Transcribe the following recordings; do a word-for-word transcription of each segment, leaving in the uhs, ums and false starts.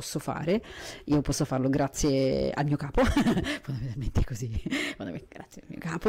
posso fare, io posso farlo grazie al mio capo, fondamentalmente così, grazie al mio capo,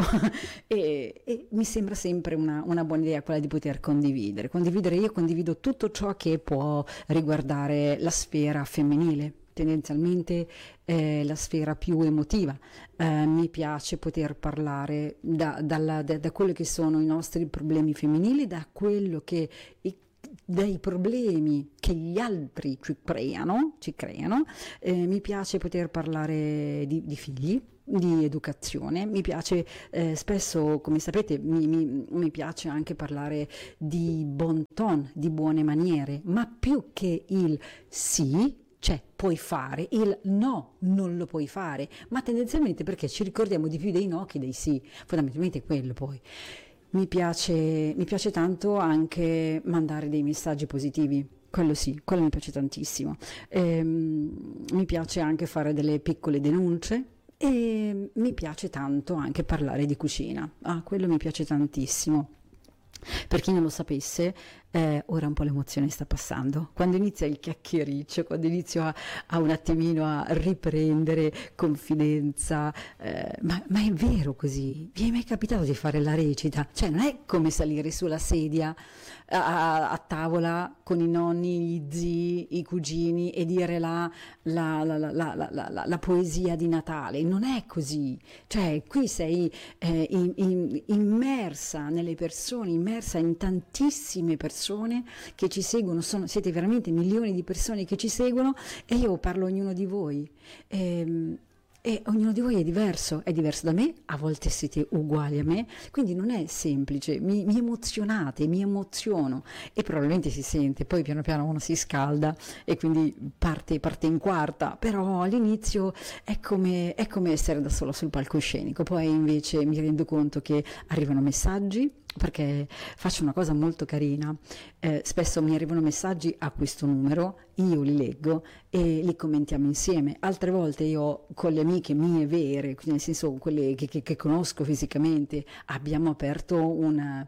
e, e mi sembra sempre una, una buona idea quella di poter condividere. Condividere, io condivido tutto ciò che può riguardare la sfera femminile, tendenzialmente eh, la sfera più emotiva. Eh, mi piace poter parlare da, dalla, da, da quello che sono i nostri problemi femminili, da quello che i, dai problemi che gli altri ci creano, ci creano. Eh, mi piace poter parlare di, di figli, di educazione, mi piace eh, spesso, come sapete, mi, mi, mi piace anche parlare di bon ton, di buone maniere, ma più che il sì, cioè puoi fare, il no non lo puoi fare, ma tendenzialmente perché ci ricordiamo di più dei no che dei sì, fondamentalmente è quello. Poi mi piace, mi piace tanto anche mandare dei messaggi positivi, quello sì, quello mi piace tantissimo. Ehm, mi piace anche fare delle piccole denunce e mi piace tanto anche parlare di cucina, ah, quello mi piace tantissimo. Per chi non lo sapesse, eh, ora un po' l'emozione sta passando. Quando inizia il chiacchiericcio, quando inizio a, a un attimino a riprendere confidenza, eh, ma, ma è vero così? Vi è mai capitato di fare la recita? Cioè non è come salire sulla sedia a, a tavola con i nonni, gli zii, i cugini e dire la, la, la, la, la, la, la, la poesia di Natale. Non è così. Cioè qui sei eh, in, in, immersa nelle persone, immersa in tantissime persone che ci seguono, sono, siete veramente milioni di persone che ci seguono e io parlo a ognuno di voi. Ehm, E ognuno di voi è diverso, è diverso da me, a volte siete uguali a me, quindi non è semplice, mi, mi emozionate, mi emoziono e probabilmente si sente, poi piano piano uno si scalda e quindi parte, parte in quarta, però all'inizio è come, è come essere da sola sul palcoscenico, poi invece mi rendo conto che arrivano messaggi, perché faccio una cosa molto carina, eh, spesso mi arrivano messaggi a questo numero, io li leggo e li commentiamo insieme, altre volte io con le amiche mie vere, nel senso quelle che, che, che conosco fisicamente, abbiamo aperto una,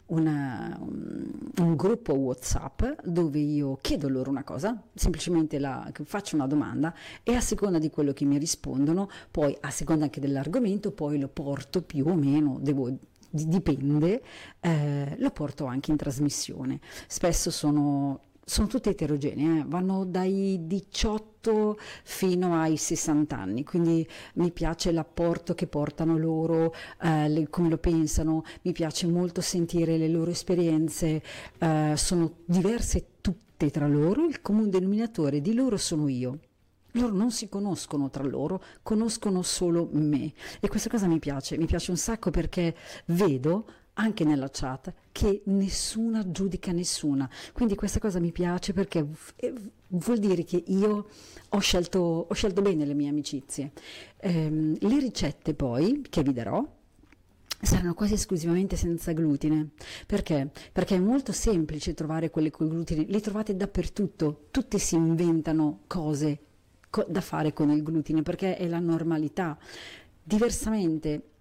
una, un, un gruppo WhatsApp dove io chiedo loro una cosa, semplicemente la, faccio una domanda e a seconda di quello che mi rispondono, poi a seconda anche dell'argomento, poi lo porto più o meno, devo dipende, eh, lo porto anche in trasmissione. Spesso sono, sono tutte eterogenee, eh? Vanno dai diciotto fino ai sessanta anni, quindi mi piace l'apporto che portano loro, eh, le, come lo pensano, mi piace molto sentire le loro esperienze, eh, sono diverse tutte tra loro, il comune denominatore di loro sono io. Loro non si conoscono tra loro, conoscono solo me e questa cosa mi piace, mi piace un sacco perché vedo anche nella chat che nessuna giudica nessuna, quindi questa cosa mi piace perché vuol dire che io ho scelto, ho scelto bene le mie amicizie. Ehm, le ricette poi che vi darò saranno quasi esclusivamente senza glutine. Perché? Perché è molto semplice trovare quelle col glutine, le trovate dappertutto, tutti si inventano cose da fare con il glutine perché è la normalità. Diversamente